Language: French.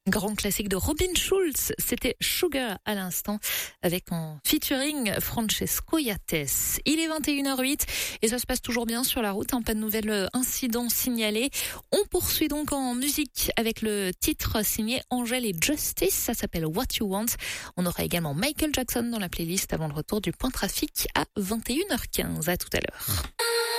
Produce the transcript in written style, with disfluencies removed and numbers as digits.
Grand classique de Robin Schulz, c'était Sugar à l'instant avec en featuring Francesco Yates. Il est 21h08 et ça se passe toujours bien sur la route, pas de nouvel incident signalé. On poursuit donc en musique avec le titre signé Angèle et Justice, ça s'appelle What You Want. On aura également Michael Jackson dans la playlist avant le retour du point trafic à 21h15. À tout à l'heure.